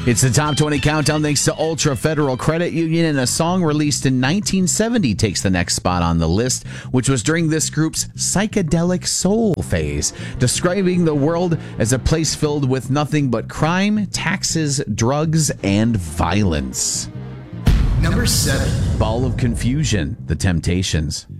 It's the Top 20 Countdown thanks to Ultra Federal Credit Union, and a song released in 1970 takes the next spot on the list, which was during this group's psychedelic soul phase, describing the world as a place filled with nothing but crime, taxes, drugs, and violence. Number 7. Ball of Confusion, The Temptations.